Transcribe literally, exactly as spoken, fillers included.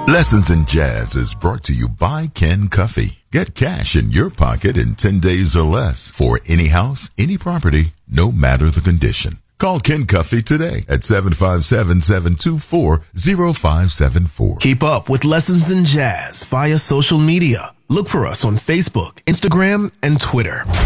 Lessons in Jazz is brought to you by Ken Cuffey. Get cash in your pocket in ten days or less for any house, any property, no matter the condition. Call Ken Cuffey today at seven five seven, seven two four, zero five seven four. Keep up with Lessons in Jazz via social media. Look for us on Facebook, Instagram, and Twitter.